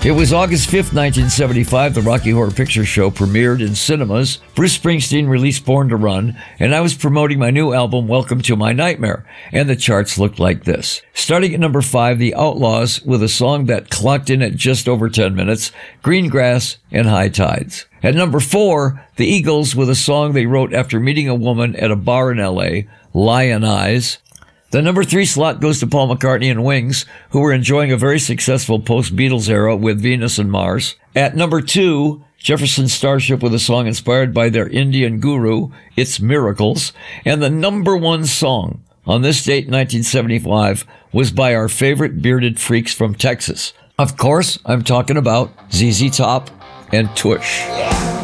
It was August 5th, 1975. The Rocky Horror Picture Show premiered in cinemas. Bruce Springsteen released Born to Run, and I was promoting my new album, Welcome to My Nightmare, and the charts looked like this. Starting at number 5, The Outlaws with a song that clocked in at just over 10 minutes, Green Grass and High Tides. At number 4, The Eagles with a song they wrote after meeting a woman at a bar in L.A., Lion Eyes. The number 3 slot goes to Paul McCartney and Wings, who were enjoying a very successful post-Beatles era with Venus and Mars. At number 2, Jefferson Starship with a song inspired by their Indian guru, It's Miracles. And the number 1 song on this date, 1975, was by our favorite bearded freaks from Texas. Of course, I'm talking about ZZ Top and Tush.